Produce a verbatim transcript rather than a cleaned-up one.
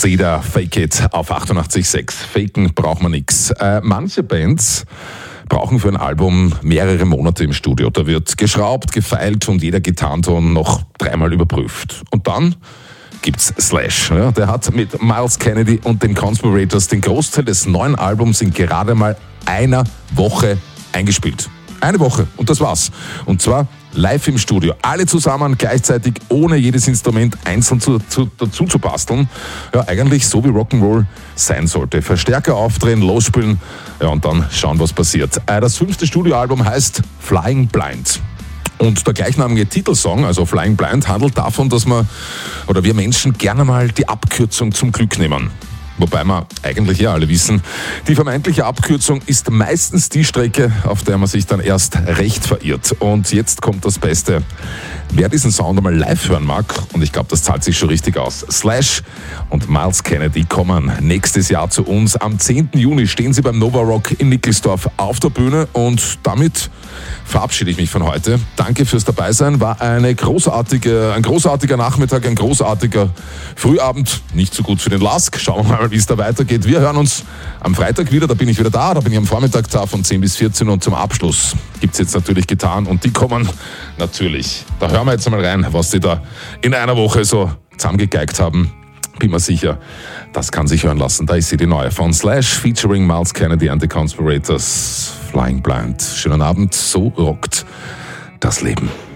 Seda, Fake It auf achtundachtzig Komma sechs. Faken braucht man nix. Äh, manche Bands brauchen für ein Album mehrere Monate im Studio. Da wird geschraubt, gefeilt und jeder Gitarrenton noch dreimal überprüft. Und dann gibt's Slash. Ja, der hat mit Myles Kennedy und den Conspirators den Großteil des neuen Albums in gerade mal einer Woche eingespielt. Eine Woche und das war's. Und zwar live im Studio. Alle zusammen, gleichzeitig, ohne jedes Instrument einzeln zu, zu, dazu zu basteln. Ja, eigentlich so wie Rock'n'Roll sein sollte. Verstärker aufdrehen, losspielen, ja, und dann schauen, was passiert. Das fünfte Studioalbum heißt Flying Blind. Und der gleichnamige Titelsong, also Flying Blind, handelt davon, dass man, oder wir Menschen gerne mal die Abkürzung zum Glück nehmen. Wobei wir eigentlich ja alle wissen, die vermeintliche Abkürzung ist meistens die Strecke, auf der man sich dann erst recht verirrt. Und jetzt kommt das Beste. Wer diesen Sound einmal live hören mag, und ich glaube, das zahlt sich schon richtig aus, Slash und Myles Kennedy kommen nächstes Jahr zu uns. Am zehnten Juni stehen sie beim Nova Rock in Nickelsdorf auf der Bühne und damit verabschiede ich mich von heute. Danke fürs Dabeisein. War eine großartige, ein großartiger Nachmittag, ein großartiger Frühabend. Nicht so gut für den Lask. Schauen wir mal, wie es da weitergeht. Wir hören uns am Freitag wieder. Da bin ich wieder da. Da bin ich am Vormittag da von zehn bis vierzehn und zum Abschluss gibt es jetzt natürlich Gitarren und die kommen natürlich. Da hören wir jetzt mal rein, was die da in einer Woche so zusammengegeigt haben. Bin mir sicher, das kann sich hören lassen. Da ist sie, die neue von Slash featuring Myles Kennedy and the Conspirators. Flying Blind. Schönen Abend, so rockt das Leben.